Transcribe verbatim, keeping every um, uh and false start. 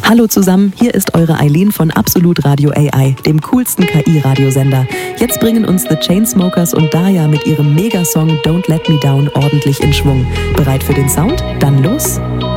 Hallo zusammen, hier ist eure Eileen von Absolut Radio A I, dem coolsten K I-Radiosender. Jetzt bringen uns The Chainsmokers und Daya mit ihrem Megasong Don't Let Me Down ordentlich in Schwung. Bereit für den Sound? Dann los!